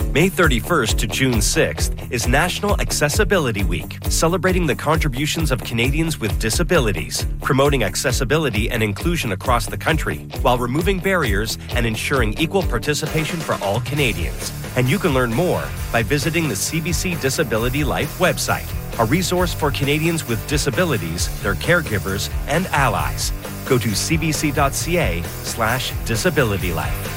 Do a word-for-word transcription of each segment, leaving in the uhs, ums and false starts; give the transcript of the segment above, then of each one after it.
May thirty-first to June sixth is National Accessibility Week, celebrating the contributions of Canadians with disabilities, promoting accessibility and inclusion across the country, while removing barriers and ensuring equal participation for all Canadians. And you can learn more by visiting the C B C Disability Life website, a resource for Canadians with disabilities, their caregivers, and allies. Go to cbc.ca slash disabilitylife.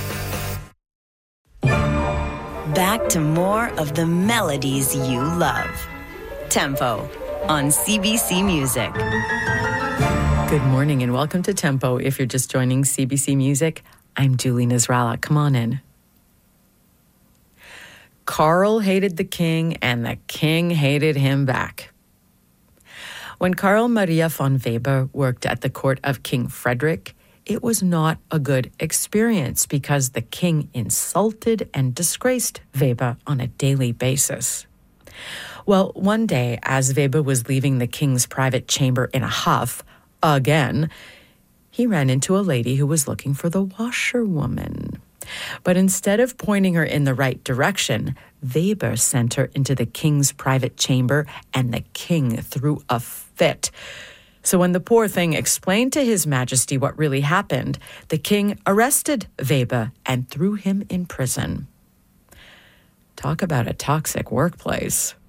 Back to more of the melodies you love. Tempo on C B C Music. Good morning and welcome to Tempo. If you're just joining C B C Music, I'm Julie Nasrallah. Come on in. Karl hated the king and the king hated him back. When Karl Maria von Weber worked at the court of King Frederick, it was not a good experience because the king insulted and disgraced Weber on a daily basis. Well, one day, as Weber was leaving the king's private chamber in a huff, again, he ran into a lady who was looking for the washerwoman. But instead of pointing her in the right direction, Weber sent her into the king's private chamber, and the king threw a fit. So when the poor thing explained to His Majesty what really happened, the king arrested Weber and threw him in prison. Talk about a toxic workplace.